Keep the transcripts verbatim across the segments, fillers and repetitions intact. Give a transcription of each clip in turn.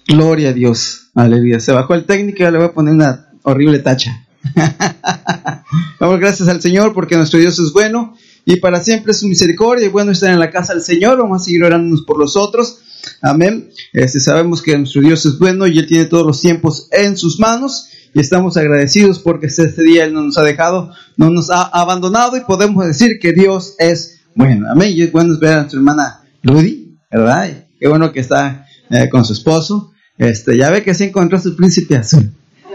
Gloria a Dios. Aleluya. Se bajó el técnico y ya le voy a poner una horrible tacha. Damos gracias al Señor porque nuestro Dios es bueno y para siempre es su misericordia. Y bueno estar en la casa del Señor. Vamos a seguir orándonos por los otros. Amén. Este, sabemos que nuestro Dios es bueno y Él tiene todos los tiempos en sus manos. Y estamos agradecidos porque este día Él no nos ha dejado, no nos ha abandonado y podemos decir que Dios es bueno. Amén. Y es bueno ver a nuestra hermana Ludy, ¿verdad? Y qué bueno que está eh, con su esposo. Este, ya ve que se encontró su príncipe azul.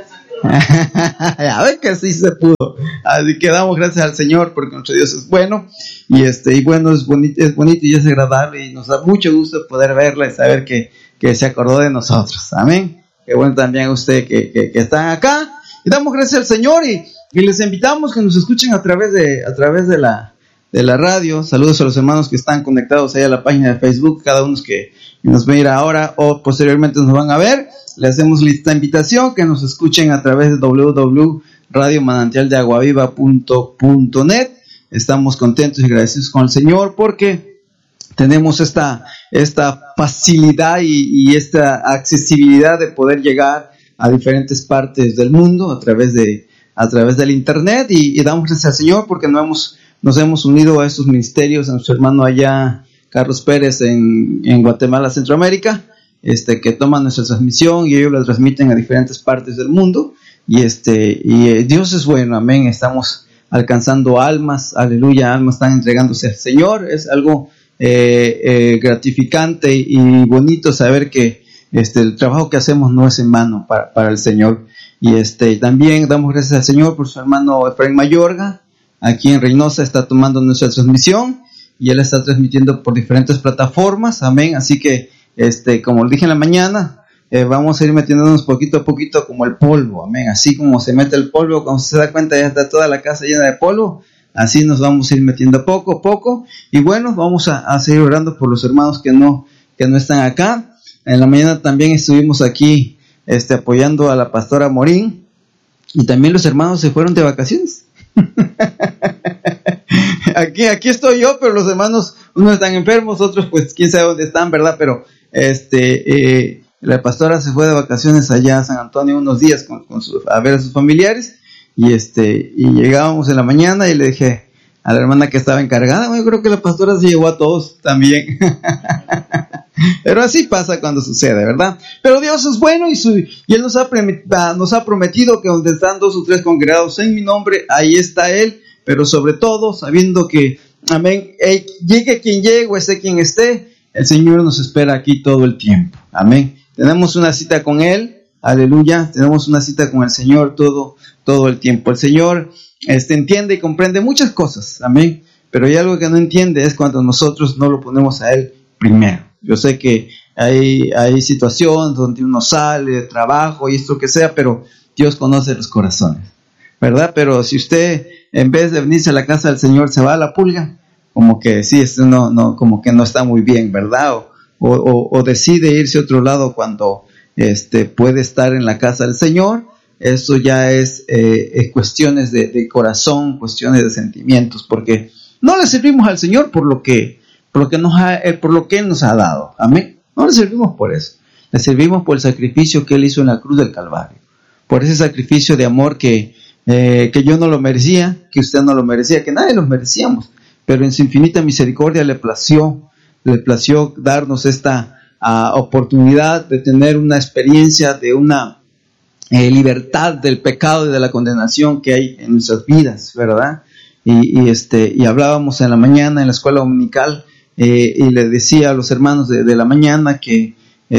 Ya ve que sí se pudo. Así que damos gracias al Señor porque nuestro Dios es bueno. Y este, y bueno, es bonito, es bonito y es agradable. Y nos da mucho gusto poder verla y saber que, que se acordó de nosotros. Amén. Qué bueno también a usted que, que, que están acá. Y damos gracias al Señor y, y les invitamos que nos escuchen a través de, a través de la, de la radio. Saludos a los hermanos que están conectados ahí a la página de Facebook, cada uno que nos va a ir ahora o posteriormente nos van a ver. Le hacemos esta invitación que nos escuchen a través de doble u doble u doble u punto radio manantial de agua viva punto net. Estamos contentos y agradecidos con el Señor porque tenemos esta, esta facilidad y, y esta accesibilidad de poder llegar a diferentes partes del mundo a través de, a través del internet y, y damos gracias al Señor porque nos hemos, nos hemos unido a estos ministerios, a nuestro hermano allá Carlos Pérez en, en Guatemala, Centroamérica, este, que toman nuestra transmisión y ellos la transmiten a diferentes partes del mundo y este, y eh, Dios es bueno, amén. Estamos alcanzando almas, aleluya, almas están entregándose al Señor. Es algo eh, eh, gratificante y bonito saber que este, el trabajo que hacemos no es en vano para, para el Señor. Y este, también damos gracias al Señor por su hermano Efraín Mayorga, aquí en Reynosa está tomando nuestra transmisión. Y él está transmitiendo por diferentes plataformas, amén. Así que, este, como le dije en la mañana, eh, vamos a ir metiéndonos poquito a poquito como el polvo, amén. Así como se mete el polvo, cuando se da cuenta ya está toda la casa llena de polvo, así nos vamos a ir metiendo poco a poco. Y bueno, vamos a, a seguir orando por los hermanos que no, que no están acá. En la mañana también estuvimos aquí, este, apoyando a la pastora Morín. Y también los hermanos se fueron de vacaciones. Aquí, aquí estoy yo, pero los hermanos, unos están enfermos, otros pues quién sabe dónde están, ¿verdad? Pero este, eh, la pastora se fue de vacaciones allá a San Antonio unos días con, con su, a ver a sus familiares y este, y llegábamos en la mañana y le dije a la hermana que estaba encargada, bueno, yo creo que la pastora se llevó a todos también. Pero así pasa cuando sucede, ¿verdad? Pero Dios es bueno y, su, y Él nos ha, nos ha prometido que donde están dos o tres congregados en mi nombre, ahí está Él. Pero sobre todo, sabiendo que, amén, eh, llegue quien llegue o esté quien esté, el Señor nos espera aquí todo el tiempo, amén. Tenemos una cita con Él, aleluya, tenemos una cita con el Señor todo, todo el tiempo. El Señor este, entiende y comprende muchas cosas, amén, pero hay algo que no entiende, es cuando nosotros no lo ponemos a Él primero. Yo sé que hay, hay situaciones donde uno sale de trabajo y esto que sea, pero Dios conoce los corazones, ¿verdad? Pero si usted en vez de venirse a la casa del Señor se va a la pulga, como que sí, esto no, no, como que no está muy bien, ¿verdad? O, o, o decide irse a otro lado cuando este, puede estar en la casa del Señor. Eso ya es eh, cuestiones de, de corazón, cuestiones de sentimientos, porque no le servimos al Señor por lo que, por lo que nos ha, por lo que Él nos ha dado, amén. No le servimos por eso, le servimos por el sacrificio que Él hizo en la cruz del Calvario, por ese sacrificio de amor que Eh, que yo no lo merecía, que usted no lo merecía, que nadie lo merecíamos, pero en su infinita misericordia le plació, le plació darnos esta uh, oportunidad de tener una experiencia de una eh, libertad del pecado y de la condenación que hay en nuestras vidas, ¿verdad? Y, y este y hablábamos en la mañana en la escuela dominical eh, y le decía a los hermanos de, de la mañana que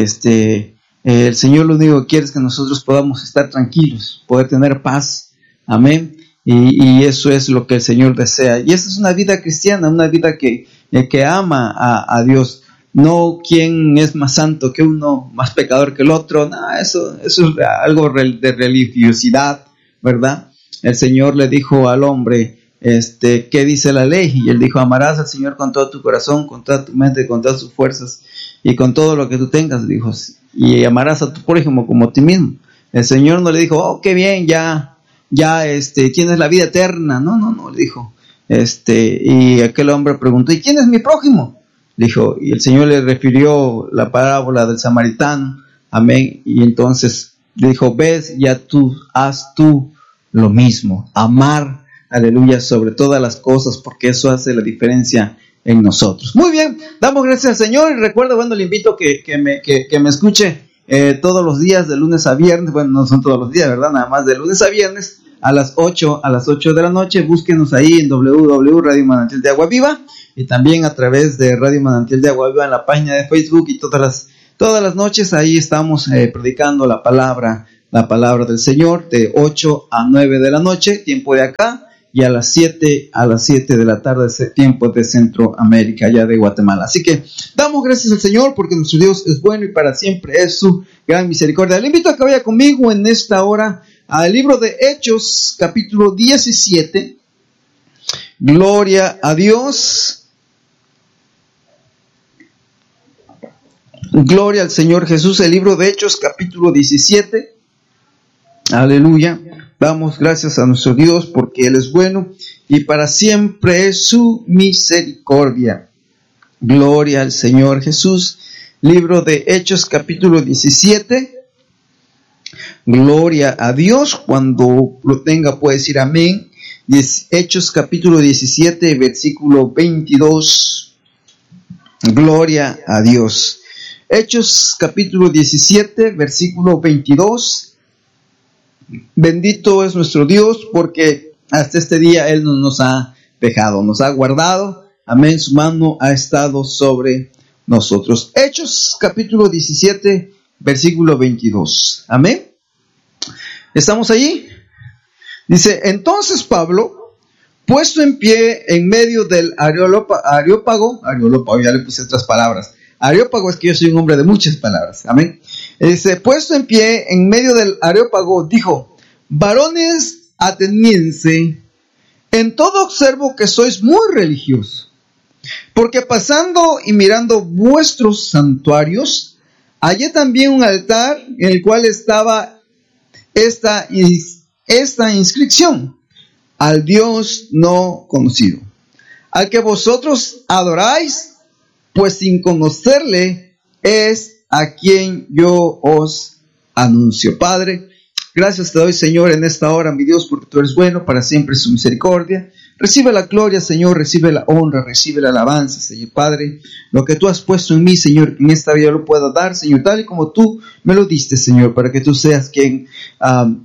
este eh, el Señor lo único que quiere es que nosotros podamos estar tranquilos, poder tener paz. Amén. Y, y eso es lo que el Señor desea. Y esa es una vida cristiana, una vida que, que ama a, a Dios. No quién es más santo que uno, más pecador que el otro. No, eso, eso es algo de religiosidad, ¿verdad? El Señor le dijo al hombre, este, ¿qué dice la ley? Y él dijo, amarás al Señor con todo tu corazón, con toda tu mente, con todas tus fuerzas y con todo lo que tú tengas, dijo. Y amarás a tu prójimo como a ti mismo. El Señor no le dijo, oh, qué bien, ya. ya este, tienes la vida eterna. No, no, no, le dijo. Este, y aquel hombre preguntó, ¿y quién es mi prójimo? Dijo, y el Señor le refirió la parábola del samaritano, amén, y entonces dijo, ves, ya tú, haz tú lo mismo, amar, aleluya, sobre todas las cosas, porque eso hace la diferencia en nosotros. Muy bien, damos gracias al Señor, y recuerda, bueno, le invito que, que, me, que, que me escuche eh, todos los días, de lunes a viernes, bueno, no son todos los días, ¿verdad? Nada más de lunes a viernes, a las ocho, a las ocho de la noche, búsquenos ahí en doble u doble u doble u punto radio manantial de agua viva, y también a través de Radio Manantial de Agua Viva en la página de Facebook, y todas las, todas las noches ahí estamos eh, predicando la palabra, la palabra del Señor, de ocho a nueve de la noche, tiempo de acá, y a las siete, a las siete de la tarde, tiempo de Centroamérica, allá de Guatemala. Así que damos gracias al Señor, porque nuestro Dios es bueno y para siempre es su gran misericordia. Le invito a que vaya conmigo en esta hora al libro de Hechos, capítulo diecisiete. Gloria a Dios. Gloria al Señor Jesús. El libro de Hechos, capítulo diecisiete. Aleluya. Damos gracias a nuestro Dios porque Él es bueno y para siempre es su misericordia. Gloria al Señor Jesús. Libro de Hechos, capítulo diecisiete. Gloria a Dios. Cuando lo tenga puede decir amén. Hechos, capítulo diecisiete, versículo veintidós. Gloria a Dios. Hechos capítulo diecisiete, versículo veintidós. Bendito es nuestro Dios, porque hasta este día Él no nos ha dejado, nos ha guardado. Amén, su mano ha estado sobre nosotros. Hechos capítulo diecisiete, versículo veintidós. Amén. ¿Estamos allí? Dice, entonces Pablo, puesto en pie en medio del Areópago, Areópago, Areópago, ya le puse otras palabras. Areópago es que yo soy un hombre de muchas palabras, amén. Dice, puesto en pie en medio del Areópago, dijo, varones atenienses, en todo observo que sois muy religiosos, porque pasando y mirando vuestros santuarios, hallé también un altar en el cual estaba esta, esta inscripción, al Dios no conocido, al que vosotros adoráis, pues sin conocerle es a quien yo os anuncio. Padre, gracias te doy, Señor, en esta hora, mi Dios, porque tú eres bueno, para siempre su misericordia. Recibe la gloria, Señor, recibe la honra, recibe la alabanza, Señor Padre. Lo que tú has puesto en mí, Señor, que en esta vida lo pueda dar, Señor, tal y como tú me lo diste, Señor, para que tú seas quien um,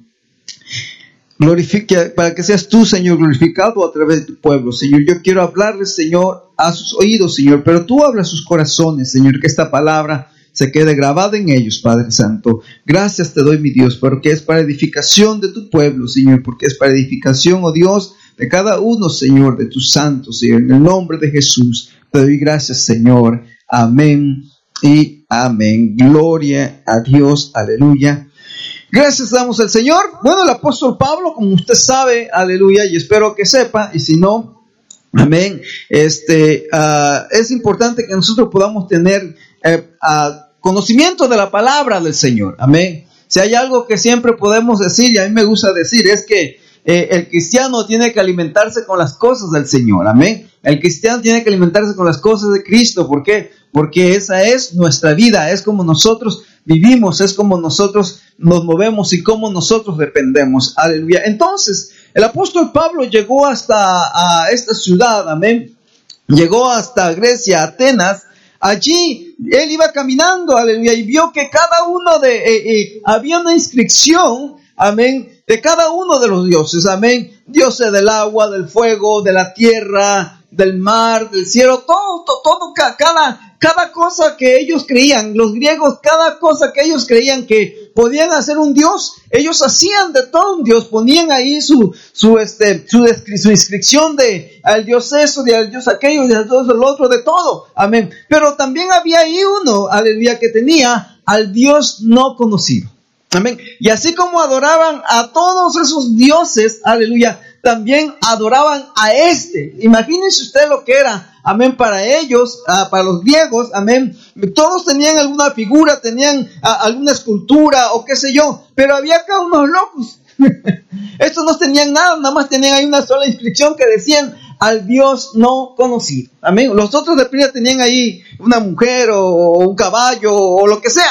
glorifique, para que seas tú, Señor, glorificado a través de tu pueblo, Señor. Yo quiero hablarles, Señor, a sus oídos, Señor, pero tú habla a sus corazones, Señor, que esta palabra se quede grabada en ellos, Padre Santo. Gracias te doy, mi Dios, porque es para edificación de tu pueblo, Señor, porque es para edificación, oh Dios, de cada uno, Señor, de tus santos, Señor, en el nombre de Jesús. Te doy gracias, Señor. Amén y amén. Gloria a Dios. Aleluya. Gracias damos al Señor. Bueno, el apóstol Pablo, como usted sabe, aleluya, y espero que sepa, y si no, amén, este, uh, es importante que nosotros podamos tener eh, uh, conocimiento de la palabra del Señor, amén. Si hay algo que siempre podemos decir, y a mí me gusta decir, es que eh, el cristiano tiene que alimentarse con las cosas del Señor, amén. El cristiano tiene que alimentarse con las cosas de Cristo. ¿Por qué? Porque esa es nuestra vida, es como nosotros vivimos, es como nosotros nos movemos y como nosotros dependemos. Aleluya. Entonces, el apóstol Pablo llegó hasta a esta ciudad, amén. Llegó hasta Grecia, Atenas. Allí él iba caminando, aleluya, y vio que cada uno de, eh, eh, había una inscripción, amén, de cada uno de los dioses, amén. Dioses del agua, del fuego, de la tierra, del mar, del cielo, todo, todo, todo cada, cada cosa que ellos creían, los griegos, cada cosa que ellos creían que podían hacer un dios, ellos hacían de todo un dios, ponían ahí su, su, este, su, su inscripción de al dios eso, de al dios aquello, de al dios el otro, de todo, amén. Pero también había ahí uno, aleluya, que tenía al Dios no conocido. Amén. Y así como adoraban a todos esos dioses, aleluya, también adoraban a este. Imagínense usted lo que era, amén, para ellos, uh, para los griegos, amén. Todos tenían alguna figura, tenían uh, alguna escultura o qué sé yo, pero había acá unos locos. Estos no tenían nada, nada más tenían ahí una sola inscripción que decían al Dios no conocido. Amén. Los otros de primera tenían ahí una mujer o, o un caballo o lo que sea.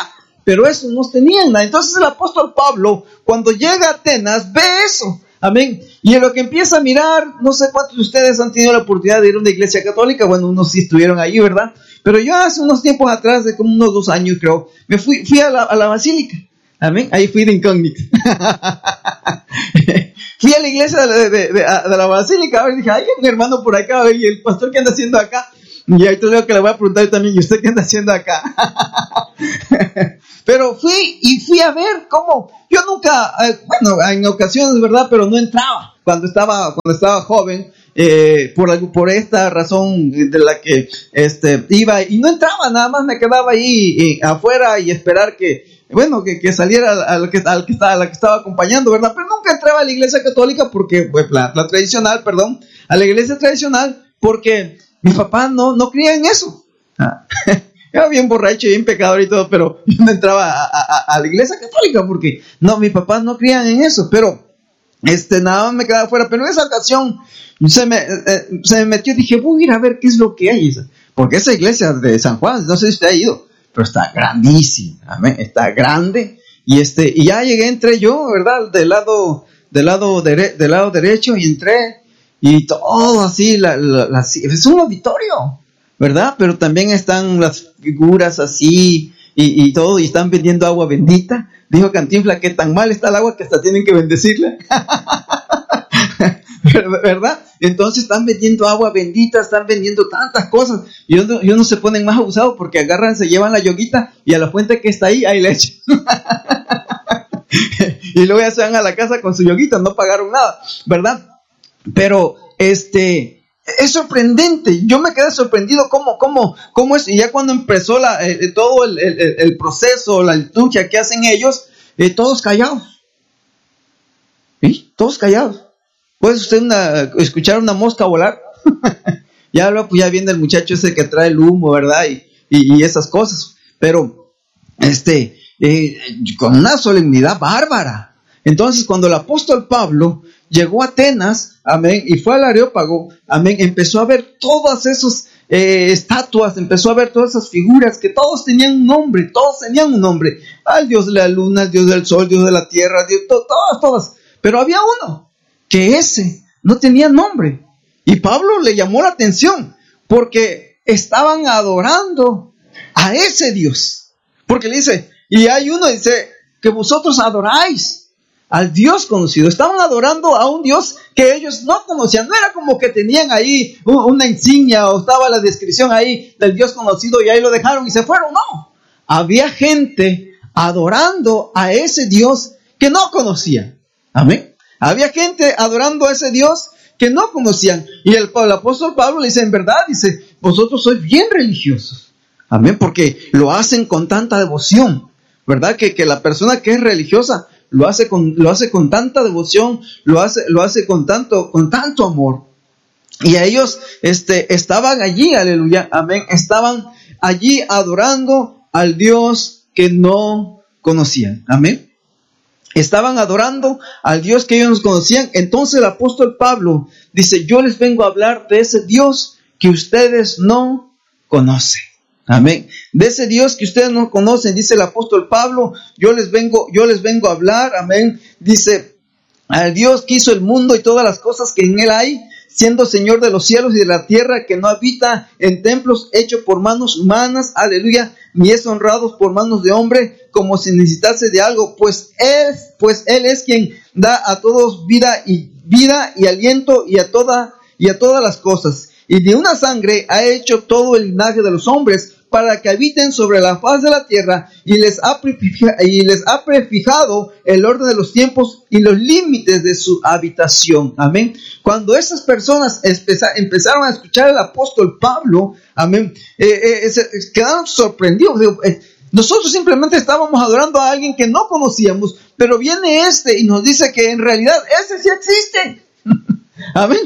pero eso no tenían nada. Entonces el apóstol Pablo, cuando llega a Atenas, ve eso. Amén. Y en lo que empieza a mirar, no sé cuántos de ustedes han tenido la oportunidad de ir a una iglesia católica. Bueno, unos sí estuvieron ahí, ¿verdad? Pero yo hace unos tiempos atrás, de como unos dos años creo, me fui, fui a la, a la basílica. Amén. Ahí fui de incógnito. Fui a la iglesia de, de, de, de, de la basílica. A ver, dije, hay un hermano por acá. A ver, ¿y el pastor qué anda haciendo acá? Y ahí te digo que le voy a preguntar también, ¿y usted qué anda haciendo acá? Pero fui y fui a ver cómo, yo nunca, eh, bueno, en ocasiones, ¿verdad? Pero no entraba cuando estaba, cuando estaba joven, eh, por, por esta razón de la que este, iba y no entraba, nada más me quedaba ahí eh, afuera y esperar que, bueno, que, que saliera al que, al que estaba, a la que estaba acompañando, ¿verdad? Pero nunca entraba a la iglesia católica porque, pues, la, la tradicional, perdón, a la iglesia tradicional, porque mi papá no, no creía en eso. Ah. Era bien borracho y bien pecador y todo, pero yo no entraba a, a, a la iglesia católica porque no, mis papás no creían en eso, pero este, nada más me quedaba afuera. Pero en esa ocasión se me, eh, se me metió y dije, voy a ir a ver qué es lo que hay, porque esa iglesia de San Juan, no sé si usted ha ido, pero está grandísima, amén, está grande, y este, y ya llegué, entré yo, ¿verdad? Del lado, del lado, dere, del lado derecho, y entré, y todo así, la, la, la, es un auditorio, ¿verdad? Pero también están las figuras así y, y todo, y están vendiendo agua bendita. Dijo Cantinflas que tan mal está el agua que hasta tienen que bendecirla. ¿Verdad? Entonces están vendiendo agua bendita, están vendiendo tantas cosas. Y uno, y uno se ponen más abusados porque agarran, se llevan la yoguita y a la fuente que está ahí, ahí le echan. Y luego ya se van a la casa con su yoguita, no pagaron nada, ¿verdad? Pero este... es sorprendente, yo me quedé sorprendido cómo, cómo, cómo es, y ya cuando empezó la, eh, todo el, el, el proceso, la liturgia que hacen ellos, eh, todos callados, ¿sí? Todos callados. ¿Puede usted una, escuchar una mosca volar? Ya, pues ya viene el muchacho ese que trae el humo, ¿verdad? Y, y, y esas cosas, pero este, eh, con una solemnidad bárbara. Entonces, cuando el apóstol Pablo llegó a Atenas, amén, y fue al Areópago, amén, empezó a ver todas esas eh, estatuas, empezó a ver todas esas figuras que todos tenían un nombre, todos tenían un nombre, al dios de la luna, al dios del sol, dios de la tierra, dios, to, todas, todas, pero había uno, que ese no tenía nombre, y Pablo le llamó la atención, porque estaban adorando a ese Dios, porque le dice, y hay uno, dice, que vosotros adoráis al Dios conocido, estaban adorando a un Dios que ellos no conocían, no era como que tenían ahí una insignia o estaba la descripción ahí del Dios conocido y ahí lo dejaron y se fueron, no, había gente adorando a ese Dios que no conocían, amén, había gente adorando a ese Dios que no conocían, y el, el apóstol Pablo le dice, en verdad, dice, vosotros sois bien religiosos, amén, porque lo hacen con tanta devoción, ¿verdad? Que, que la persona que es religiosa lo hace con, lo hace con tanta devoción, lo hace, lo hace con tanto, con tanto amor. Y a ellos, este, estaban allí, aleluya, amén, estaban allí adorando al Dios que no conocían, amén. Estaban adorando al Dios que ellos no conocían. Entonces el apóstol Pablo dice, yo les vengo a hablar de ese Dios que ustedes no conocen. Amén. De ese Dios que ustedes no conocen, dice el apóstol Pablo, yo les vengo, yo les vengo a hablar, amén. Dice, al Dios que hizo el mundo y todas las cosas que en él hay, siendo Señor de los cielos y de la tierra, que no habita en templos hechos por manos humanas, aleluya, ni es honrado por manos de hombre, como si necesitase de algo, pues él, pues él es quien da a todos vida y vida y aliento y a toda y a todas las cosas. Y de una sangre ha hecho todo el linaje de los hombres, para que habiten sobre la faz de la tierra, y les ha prefijado, y les ha prefijado el orden de los tiempos y los límites de su habitación. Amén. Cuando esas personas empezaron a escuchar al apóstol Pablo, amén, eh, eh, se quedaron sorprendidos. Digo, eh, nosotros simplemente estábamos adorando a alguien que no conocíamos, pero viene este y nos dice que en realidad ese sí existe. Amén.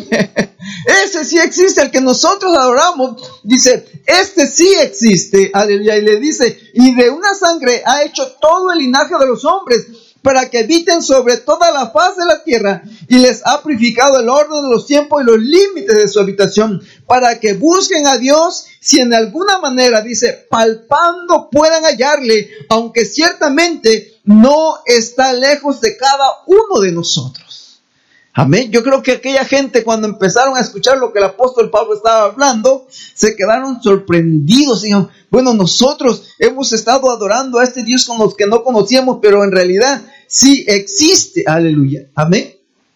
Ese sí existe, el que nosotros adoramos. Dice, este sí existe. Aleluya. Y le dice, y de una sangre ha hecho todo el linaje de los hombres, para que habiten sobre toda la faz de la tierra, y les ha purificado el orden de los tiempos y los límites de su habitación, para que busquen a Dios si en alguna manera, dice, palpando puedan hallarle, aunque ciertamente no está lejos de cada uno de nosotros. Amén. Yo creo que aquella gente, cuando empezaron a escuchar lo que el apóstol Pablo estaba hablando, se quedaron sorprendidos. Dijeron, bueno, nosotros hemos estado adorando a este Dios con los que no conocíamos, pero en realidad sí existe. Aleluya. Amén.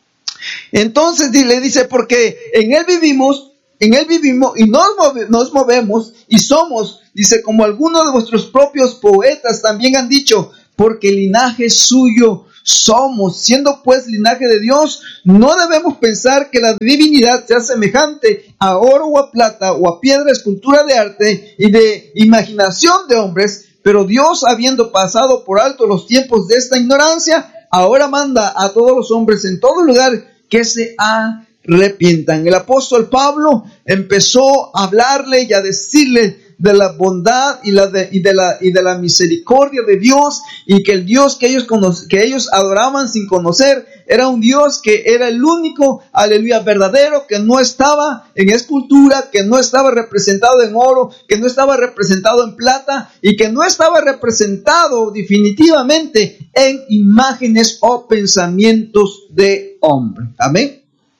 Entonces le dice, porque en Él vivimos, en Él vivimos y nos, move, nos movemos y somos, dice, como algunos de vuestros propios poetas también han dicho, porque linaje suyo somos. Siendo pues linaje de Dios, no debemos pensar que la divinidad sea semejante a oro o a plata o a piedra, escultura de arte y de imaginación de hombres, pero Dios, habiendo pasado por alto los tiempos de esta ignorancia, ahora manda a todos los hombres en todo lugar que se arrepientan. El apóstol Pablo empezó a hablarle y a decirle de la bondad y, la de, y, de la, y de la misericordia de Dios, y que el Dios que ellos, cono, que ellos adoraban sin conocer era un Dios que era el único, aleluya, verdadero, que no estaba en escultura, que no estaba representado en oro, que no estaba representado en plata y que no estaba representado definitivamente en imágenes o pensamientos de hombre. Amén.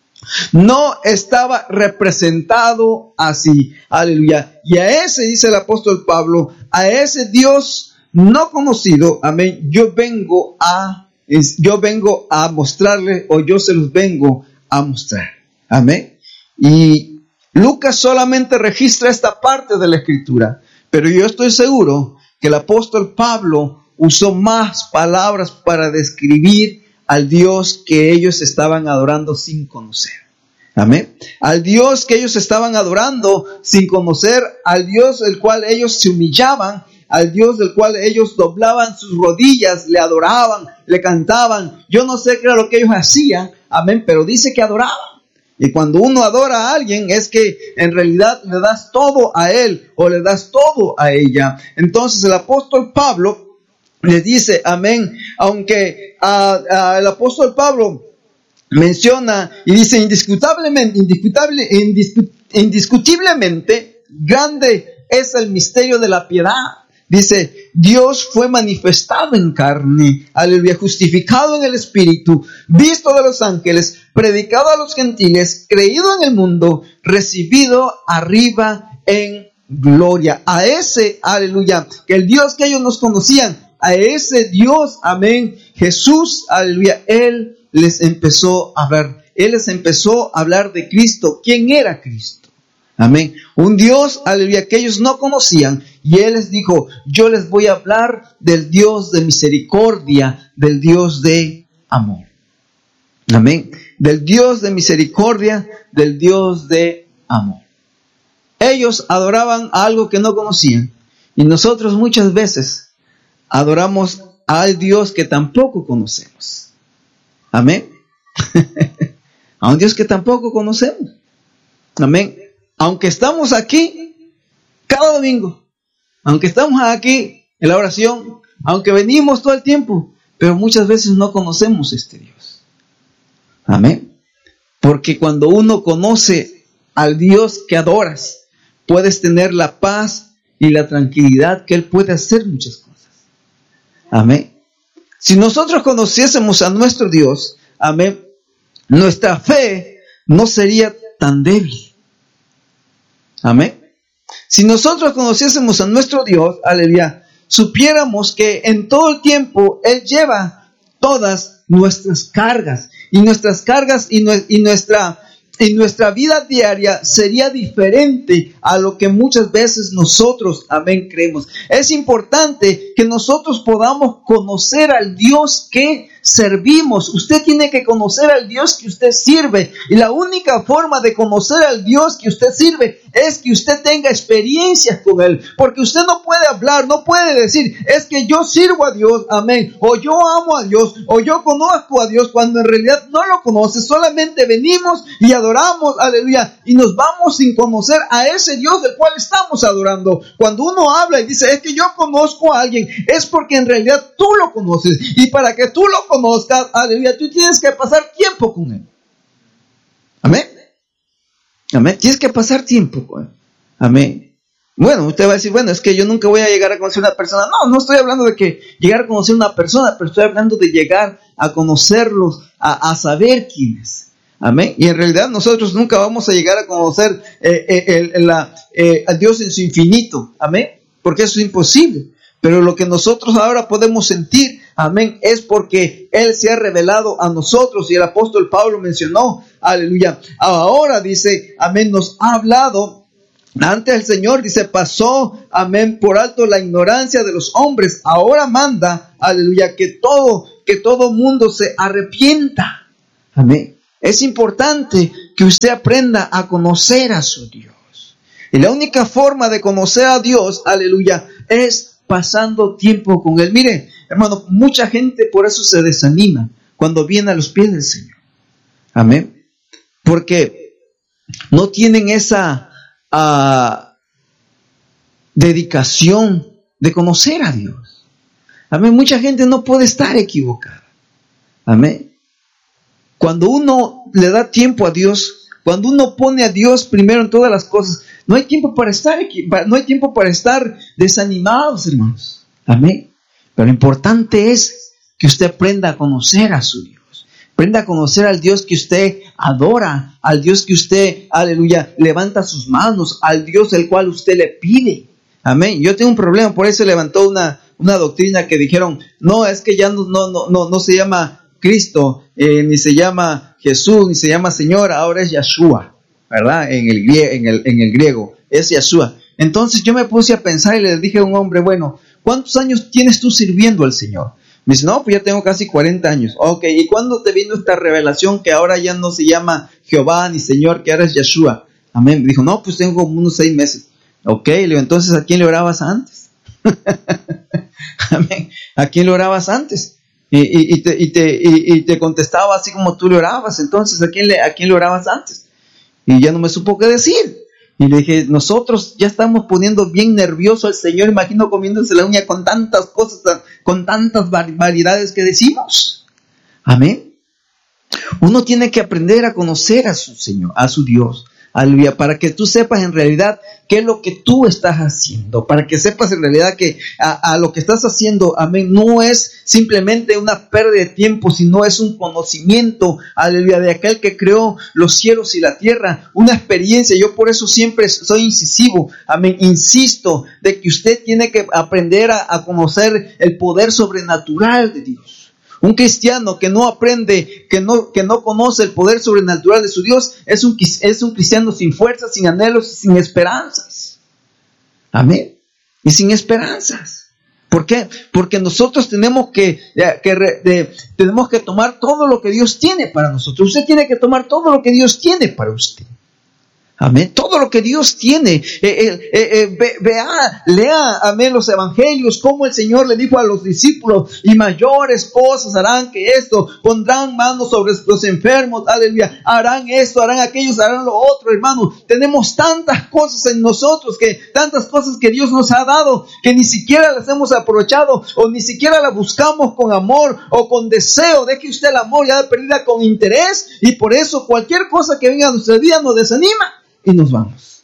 No estaba representado así. Aleluya. Y a ese, dice el apóstol Pablo, a ese Dios no conocido, amén, yo vengo a, yo vengo a mostrarle, o yo se los vengo a mostrar. Amén. Y Lucas solamente registra esta parte de la escritura, pero yo estoy seguro que el apóstol Pablo usó más palabras para describir al Dios que ellos estaban adorando sin conocer. Amén. Al Dios que ellos estaban adorando sin conocer, al Dios del cual ellos se humillaban, al Dios del cual ellos doblaban sus rodillas, le adoraban, le cantaban. Yo no sé qué era lo que ellos hacían, amén, pero dice que adoraban. Y cuando uno adora a alguien es que en realidad le das todo a él o le das todo a ella. Entonces el apóstol Pablo les dice, amén, aunque uh, uh, el apóstol Pablo menciona y dice indiscutablemente, indiscutable, indiscut, indiscutiblemente grande es el misterio de la piedad. Dice, Dios fue manifestado en carne, aleluya, justificado en el Espíritu, visto de los ángeles, predicado a los gentiles, creído en el mundo, recibido arriba en gloria. A ese, aleluya, que el Dios que ellos nos conocían, a ese Dios, amén, Jesús, aleluya, Él les empezó a hablar, Él les empezó a hablar de Cristo. ¿Quién era Cristo? Amén. Un Dios, aleluya, que ellos no conocían, y Él les dijo, yo les voy a hablar del Dios de misericordia, del Dios de amor. Amén. Del Dios de misericordia, del Dios de amor. Ellos adoraban a algo que no conocían, y nosotros muchas veces adoramos al Dios que tampoco conocemos. Amén. A un Dios que tampoco conocemos. Amén. Aunque estamos aquí cada domingo, aunque estamos aquí en la oración, aunque venimos todo el tiempo, pero muchas veces no conocemos a este Dios. Amén. Porque cuando uno conoce al Dios que adoras, puedes tener la paz y la tranquilidad que Él puede hacer muchas cosas. Amén. Si nosotros conociésemos a nuestro Dios, amén, nuestra fe no sería tan débil. Amén. Si nosotros conociésemos a nuestro Dios, aleluya, supiéramos que en todo el tiempo Él lleva todas nuestras cargas. Y nuestras cargas y, nu- y nuestra... Y nuestra vida diaria sería diferente a lo que muchas veces nosotros, amén, creemos. Es importante que nosotros podamos conocer al Dios que servimos. Usted tiene que conocer al Dios que usted sirve. Y la única forma de conocer al Dios que usted sirve es que usted tenga experiencias con Él. Porque usted no puede hablar, no puede decir, es que yo sirvo a Dios, amén, o yo amo a Dios, o yo conozco a Dios, cuando en realidad no lo conoce. Solamente venimos y adoramos, aleluya, y nos vamos sin conocer a ese Dios del cual estamos adorando. Cuando uno habla y dice, es que yo conozco a alguien, es porque en realidad tú lo conoces. Y para que tú lo conozcas, aleluya, tú tienes que pasar tiempo con Él. Amén. Amén. Tienes que pasar tiempo con Él. Amén. Bueno, usted va a decir, bueno, es que yo nunca voy a llegar a conocer a una persona. No, no estoy hablando de que llegar a conocer a una persona, pero estoy hablando de llegar a conocerlos, a, a saber quién es. Amén. Y en realidad nosotros nunca vamos a llegar a conocer eh, eh, el, el, la, eh, a Dios en su infinito. Amén. Porque eso es imposible. Pero lo que nosotros ahora podemos sentir, amén, es porque Él se ha revelado a nosotros. Y el apóstol Pablo mencionó, aleluya, ahora dice, amén, nos ha hablado. Antes el Señor, dice, pasó, amén, por alto la ignorancia de los hombres. Ahora manda, aleluya, que todo, que todo mundo se arrepienta. Amén. Es importante que usted aprenda a conocer a su Dios. Y la única forma de conocer a Dios, aleluya, es pasando tiempo con Él. Mire, hermano, mucha gente por eso se desanima cuando viene a los pies del Señor. Amén. Porque no tienen esa Uh, dedicación de conocer a Dios. Amén. Mucha gente no puede estar equivocada. Amén. Cuando uno le da tiempo a Dios, cuando uno pone a Dios primero en todas las cosas, no hay tiempo para estar no hay tiempo para estar desanimados, hermanos. Amén. Pero lo importante es que usted aprenda a conocer a su Dios. Aprenda a conocer al Dios que usted adora, al Dios que usted, aleluya, levanta sus manos, al Dios el cual usted le pide. Amén. Yo tengo un problema, por eso levantó una, una doctrina que dijeron, no, es que ya no, no, no, no, no se llama Cristo, eh, ni se llama Jesús, ni se llama Señor, ahora es Yahshua, ¿verdad? En el, en el, en el griego, es Yahshua. Entonces yo me puse a pensar y le dije a un hombre, bueno, ¿cuántos años tienes tú sirviendo al Señor? Me dice, no, pues ya tengo casi cuarenta años. Ok, ¿y cuándo te vino esta revelación que ahora ya no se llama Jehová ni Señor, que ahora es Yahshua? Amén. Me dijo, no, pues tengo como unos seis meses. Ok, le digo, entonces, ¿a quién le orabas antes? Amén. ¿A quién le orabas antes? Y, y, y, te, y, te, y, y te contestaba así como tú le orabas. Entonces, ¿a quién le, a quién le orabas antes? Y ya no me supo qué decir. Y le dije, nosotros ya estamos poniendo bien nervioso al Señor, imagino comiéndose la uña con tantas cosas, con tantas barbaridades que decimos. Amén. Uno tiene que aprender a conocer a su Señor, a su Dios. Aleluya, para que tú sepas en realidad qué es lo que tú estás haciendo, para que sepas en realidad que a, a lo que estás haciendo, amén, no es simplemente una pérdida de tiempo, sino es un conocimiento, aleluya, de aquel que creó los cielos y la tierra, una experiencia. Yo por eso siempre soy incisivo, amén, insisto, de que usted tiene que aprender a, a conocer el poder sobrenatural de Dios. Un cristiano que no aprende, que no, que no conoce el poder sobrenatural de su Dios, es un, es un cristiano sin fuerzas, sin anhelos, sin esperanzas. Amén. Y sin esperanzas. ¿Por qué? Porque nosotros tenemos que, que de, tenemos que tomar todo lo que Dios tiene para nosotros. Usted tiene que tomar todo lo que Dios tiene para usted. Amén. Todo lo que Dios tiene. Eh, eh, eh, eh, ve, vea, lea, amén, los evangelios, como el Señor le dijo a los discípulos, y mayores cosas harán que esto, pondrán manos sobre los enfermos, aleluya, harán esto, harán aquello, harán lo otro, hermano. Tenemos tantas cosas en nosotros, que tantas cosas que Dios nos ha dado, que ni siquiera las hemos aprovechado, o ni siquiera las buscamos con amor, o con deseo. Deje usted el amor ya de perdida con interés, y por eso cualquier cosa que venga a nuestra vida nos desanima. Y nos vamos.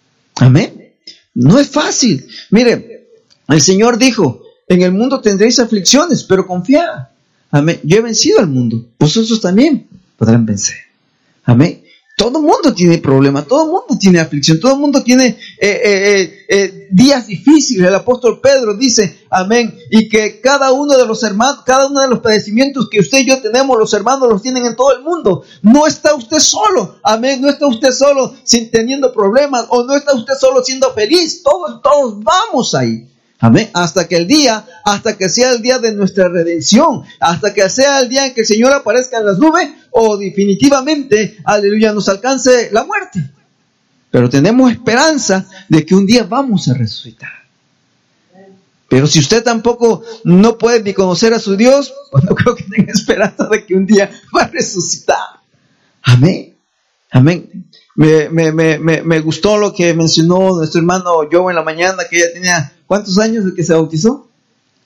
Amén. No es fácil. Mire, el Señor dijo, en el mundo tendréis aflicciones, pero confiad. Amén. Yo he vencido al mundo. Vosotros también podrán vencer. Amén. Todo el mundo tiene problemas, todo el mundo tiene aflicción, todo el mundo tiene eh, eh, eh, días difíciles. El apóstol Pedro dice, amén, y que cada uno de los hermanos, cada uno de los padecimientos que usted y yo tenemos, los hermanos los tienen en todo el mundo. No está usted solo, amén, no está usted solo sin teniendo problemas, o no está usted solo siendo feliz. Todos, todos vamos ahí. Amén. Hasta que el día, hasta que sea el día de nuestra redención, hasta que sea el día en que el Señor aparezca en las nubes, o definitivamente, aleluya, nos alcance la muerte. Pero tenemos esperanza de que un día vamos a resucitar. Pero si usted tampoco no puede ni conocer a su Dios, pues no creo que tenga esperanza de que un día va a resucitar. Amén. Amén. Me, me, me, me, me gustó lo que mencionó nuestro hermano Joe en la mañana, que ella tenía, ¿cuántos años de que se bautizó?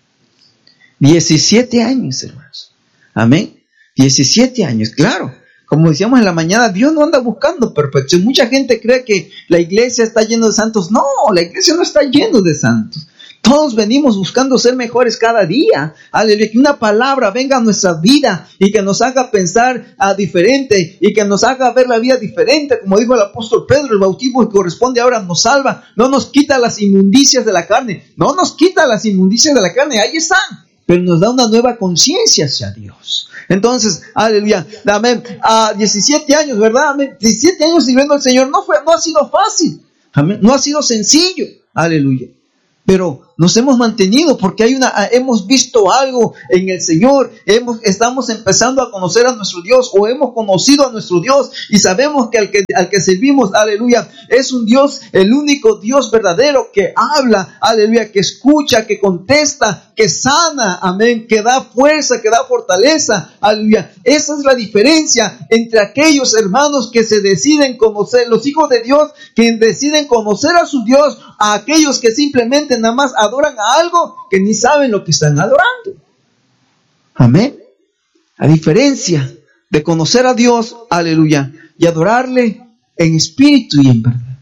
diecisiete años, hermanos. Amén. diecisiete años, claro. como decíamos en la mañana, Dios no anda buscando perfección. Mucha gente cree que la iglesia está llena de santos. No, la iglesia no está llena de santos. Todos venimos buscando ser mejores cada día. Aleluya. Que una palabra venga a nuestra vida y que nos haga pensar a diferente y que nos haga ver la vida diferente. Como dijo el apóstol Pedro, el bautismo que corresponde ahora nos salva. No nos quita las inmundicias de la carne. No nos quita las inmundicias de la carne. Ahí están. Pero nos da una nueva conciencia hacia Dios. Entonces, aleluya, amén. A diecisiete años, ¿verdad? Amén. diecisiete años sirviendo al Señor no fue, no ha sido fácil. Amén. No ha sido sencillo. Aleluya. Pero nos hemos mantenido porque hay una, hemos visto algo en el Señor, hemos, estamos empezando a conocer a nuestro Dios, o hemos conocido a nuestro Dios y sabemos que al que, al que servimos, aleluya, es un Dios, el único Dios verdadero que habla, aleluya, que escucha, que contesta, que sana, amén, que da fuerza, que da fortaleza, aleluya. Esa es la diferencia entre aquellos hermanos que se deciden conocer, los hijos de Dios, que deciden conocer a su Dios, a aquellos que simplemente nada más adoran a algo que ni saben lo que están adorando. Amén. A diferencia de conocer a Dios, aleluya, y adorarle en espíritu y en verdad.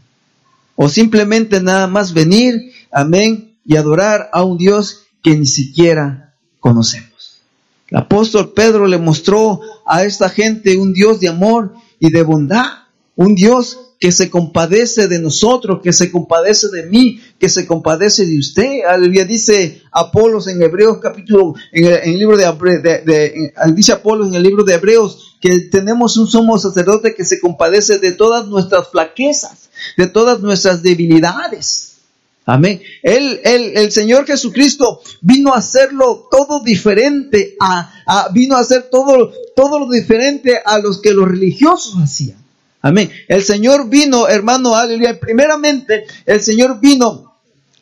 O simplemente nada más venir, amén, y adorar a un Dios que ni siquiera conocemos. El apóstol Pedro le mostró a esta gente un Dios de amor y de bondad, un Dios que se compadece de nosotros, que se compadece de mí, que se compadece de usted. Aleluya. Dice Apolos en Hebreos capítulo, en el, en el libro de, de, de en, dice Apolos en el libro de Hebreos, que tenemos un sumo sacerdote que se compadece de todas nuestras flaquezas, de todas nuestras debilidades. Amén. Él, él, el Señor Jesucristo vino a hacerlo todo diferente, a, a, vino a hacer todo, todo lo diferente a los que los religiosos hacían. Amén. El Señor vino, hermano, aleluya. Primeramente, el Señor vino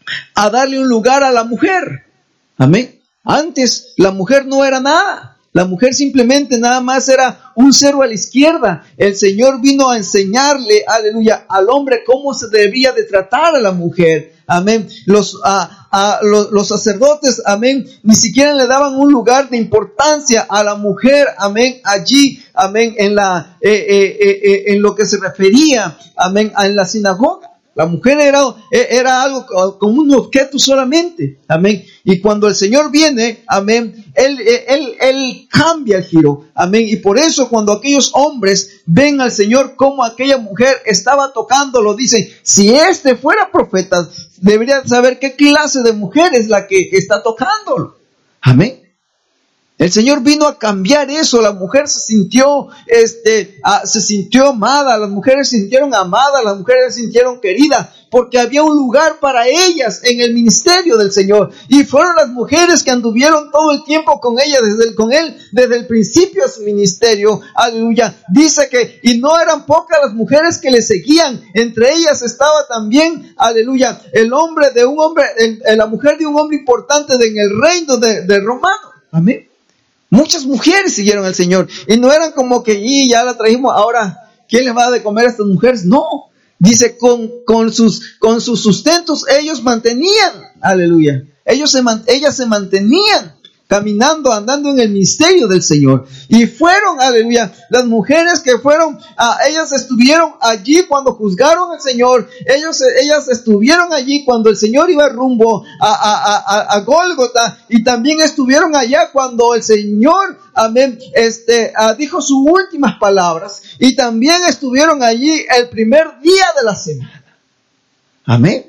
a darle un lugar a la mujer. Amén. Antes, la mujer no era nada. La mujer simplemente nada más era un cero a la izquierda. El Señor vino a enseñarle, aleluya, al hombre cómo se debía de tratar a la mujer. Amén. Los, a, a, los, los sacerdotes, amén, ni siquiera le daban un lugar de importancia a la mujer, amén, allí, amén, en la, eh, eh, eh, en lo que se refería, amén, en la sinagoga. La mujer era, era algo como un objeto solamente, amén. Y cuando el Señor viene, amén, Él, él, él cambia el giro, amén. Y por eso cuando aquellos hombres ven al Señor como aquella mujer estaba tocándolo, dicen, si este fuera profeta, debería saber qué clase de mujer es la que está tocándolo, amén. El Señor vino a cambiar eso. La mujer se sintió, este, uh, se sintió amada. Las mujeres se sintieron amadas. Las mujeres se sintieron queridas. Porque había un lugar para ellas en el ministerio del Señor. Y fueron las mujeres que anduvieron todo el tiempo con ella, desde el, con Él, desde el principio de su ministerio. Aleluya. Dice que, y no eran pocas las mujeres que le seguían. Entre ellas estaba también, aleluya, el hombre de un hombre, el, la mujer de un hombre importante en el reino de, de romano. Amén. Muchas mujeres siguieron al Señor. Y no eran como que, y ya la trajimos, ahora, ¿quién les va a de comer a estas mujeres? No. Dice, con, con, sus, con sus sustentos ellos mantenían, aleluya. Ellos se, ellas se mantenían caminando, andando en el misterio del Señor. Y fueron, aleluya, las mujeres que fueron, a, ellas estuvieron allí cuando juzgaron al Señor. Ellos, ellas estuvieron allí cuando el Señor iba rumbo a, a, a, a Gólgota. Y también estuvieron allá cuando el Señor, amén, este, uh, dijo sus últimas palabras. Y también estuvieron allí el primer día de la semana. Amén.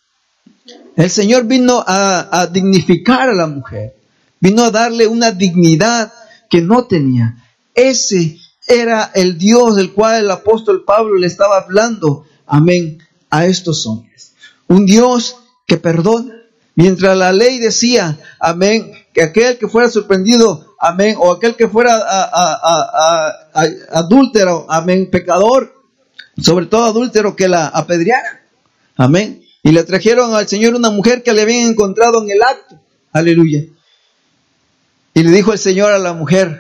El Señor vino a, a dignificar a la mujer. Vino a darle una dignidad que no tenía. Ese era el Dios del cual el apóstol Pablo le estaba hablando, amén, a estos hombres. Un Dios que perdona. Mientras la ley decía, amén, que aquel que fuera sorprendido, amén, o aquel que fuera a, a, a, a, a, adúltero, amén, pecador, sobre todo adúltero, que la apedreara, amén. Y le trajeron al Señor una mujer que le habían encontrado en el acto, aleluya. Y le dijo el Señor a la mujer,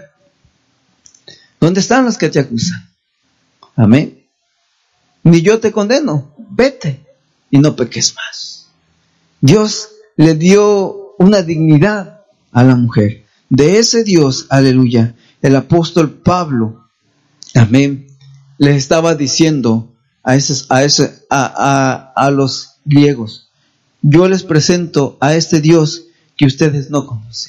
¿dónde están los que te acusan? Amén. Ni yo te condeno, vete y no peques más. Dios le dio una dignidad a la mujer. De ese Dios, aleluya, el apóstol Pablo Amén. Les estaba diciendo a, esos, a, ese, a, a, a los griegos: yo les presento a este Dios que ustedes no conocen.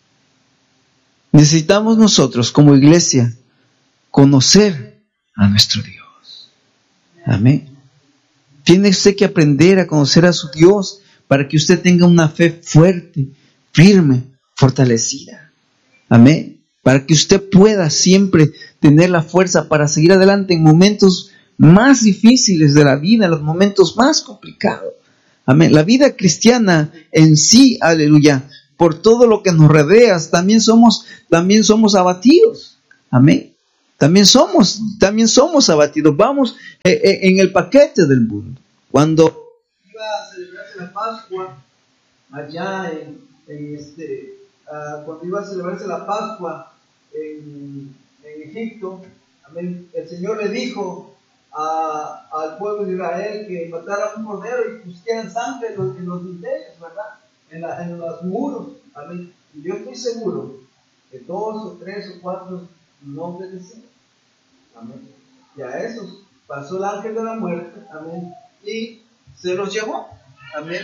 Necesitamos nosotros como iglesia conocer a nuestro Dios. Amén. Tiene usted que aprender a conocer a su Dios para que usted tenga una fe fuerte, firme, fortalecida. Amén. Para que usted pueda siempre tener la fuerza para seguir adelante en momentos más difíciles de la vida, en los momentos más complicados. Amén. La vida cristiana en sí, aleluya, por todo lo que nos rodea, también somos, también somos abatidos. Amén. También somos, también somos abatidos. Vamos eh, eh, en el paquete del mundo. Cuando iba a celebrarse la Pascua, allá en, en este, uh, cuando iba a celebrarse la Pascua en, en Egipto, amén, el Señor le dijo a, al pueblo de Israel que matara un cordero y pusieran sangre en los, en los dinteles, ¿verdad? En, la, en los muros. Amén. Y yo estoy seguro que dos o tres o cuatro no obedecieron. Amén. Y a esos pasó el ángel de la muerte. Amén. Y se los llevó. Amén.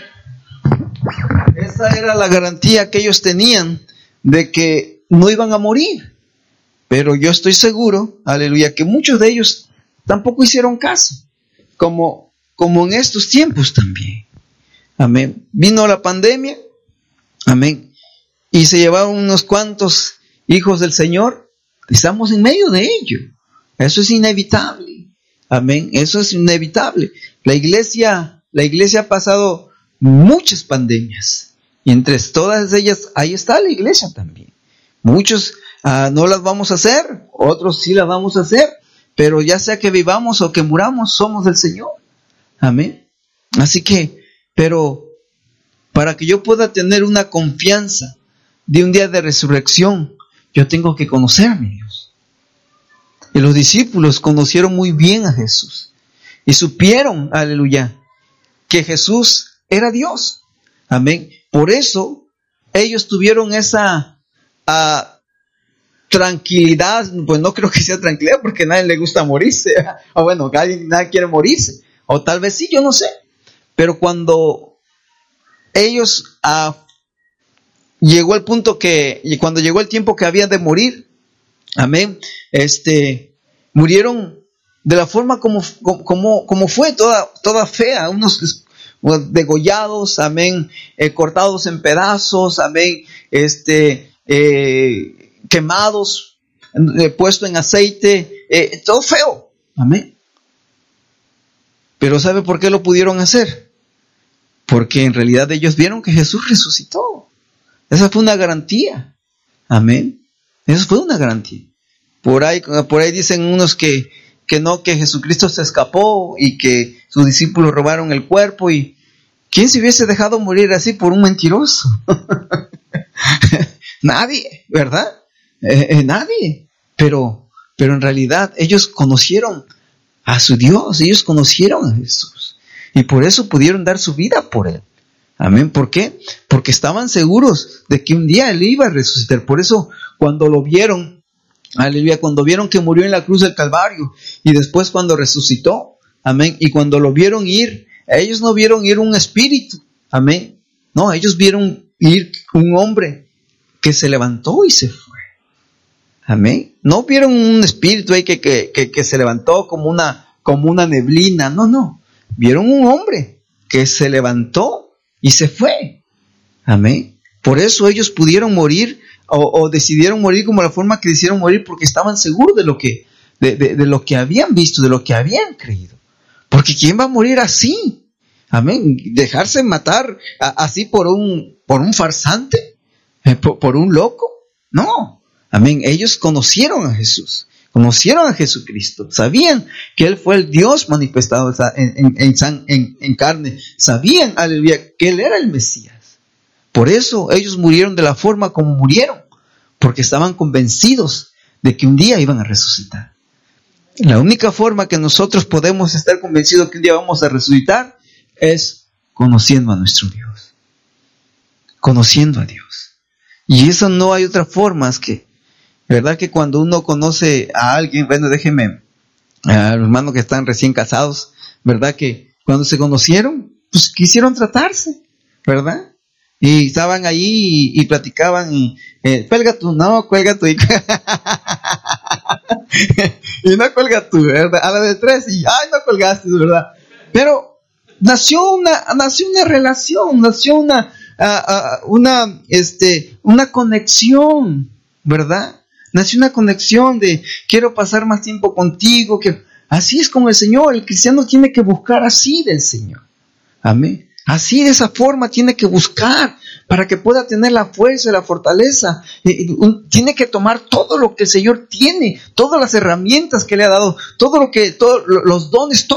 Esa era la garantía que ellos tenían de que no iban a morir. Pero yo estoy seguro, aleluya, que muchos de ellos tampoco hicieron caso. Como, como en estos tiempos también. Amén. Vino la pandemia. Amén. Y se llevaron unos cuantos hijos del Señor. Estamos en medio de ello. Eso es inevitable. Amén. Eso es inevitable. La iglesia, la iglesia ha pasado muchas pandemias. Y entre todas ellas, ahí está la iglesia también. Muchos uh, no las vamos a hacer, otros sí las vamos a hacer. Pero ya sea que vivamos o que muramos, somos del Señor. Amén. Así que, pero para que yo pueda tener una confianza de un día de resurrección, yo tengo que conocer a mi Dios. Y los discípulos conocieron muy bien a Jesús. Y supieron, aleluya, que Jesús era Dios. Amén. Por eso, ellos tuvieron esa uh, tranquilidad. Pues no creo que sea tranquilidad, porque a nadie le gusta morirse. O bueno, nadie, nadie quiere morirse. O tal vez sí, yo no sé. Pero cuando ellos uh, llegó el punto que, y cuando llegó el tiempo que habían de morir, amén, este, murieron de la forma como, como, como fue, toda, toda fea, unos degollados, amén, eh, cortados en pedazos, amén, este, eh, quemados, eh, puesto en aceite, eh, todo feo, amén. Pero ¿sabe por qué lo pudieron hacer? Porque en realidad ellos vieron que Jesús resucitó. Esa fue una garantía. Amén. Esa fue una garantía. Por ahí, por ahí dicen unos que, que no, que Jesucristo se escapó y que sus discípulos robaron el cuerpo. Y ¿quién se hubiese dejado morir así por un mentiroso? Nadie, ¿verdad? Eh, eh, nadie. Pero, pero en realidad ellos conocieron a su Dios, ellos conocieron a Jesús. Y por eso pudieron dar su vida por Él. Amén. ¿Por qué? Porque estaban seguros de que un día Él iba a resucitar. Por eso, cuando lo vieron, aleluya, cuando vieron que murió en la cruz del Calvario, y después cuando resucitó, amén, y cuando lo vieron ir, ellos no vieron ir un espíritu, amén, no, ellos vieron ir un hombre que se levantó y se fue, amén. No vieron un espíritu ahí que, que, que, que se levantó como una, como una neblina, no, no, vieron un hombre que se levantó y se fue. Amén. Por eso ellos pudieron morir o, o decidieron morir como la forma que decidieron morir, porque estaban seguros de lo que de, de, de lo que habían visto, de lo que habían creído. Porque ¿quién va a morir así? Amén. Dejarse matar a, así por un por un farsante, eh, por, por un loco. No. Amén. Ellos conocieron a Jesús. Conocieron a Jesucristo, sabían que Él fue el Dios manifestado en, en, en, en, en carne, sabían, aleluya, que Él era el Mesías. Por eso ellos murieron de la forma como murieron, porque estaban convencidos de que un día iban a resucitar. La única forma que nosotros podemos estar convencidos que un día vamos a resucitar es conociendo a nuestro Dios, conociendo a Dios. Y eso no hay otra forma más que ¿Verdad que cuando uno conoce a alguien, bueno, déjeme, a los hermanos que están recién casados, ¿verdad que cuando se conocieron, pues quisieron tratarse, ¿verdad? Y estaban ahí y, y platicaban y, eh, cuelga tú, no, cuelga tú. Y, y no cuelga tú, ¿verdad? A la de tres y, ay, no colgaste, ¿verdad? Pero nació una, nació una relación, nació una, uh, uh, una, este, una conexión, ¿verdad? Nació una conexión de, quiero pasar más tiempo contigo, que así es como el Señor, el cristiano tiene que buscar así del Señor. Amén. Así, de esa forma, tiene que buscar para que pueda tener la fuerza y la fortaleza. Eh, un, tiene que tomar todo lo que el Señor tiene, todas las herramientas que le ha dado, todo lo que, todos los dones, todo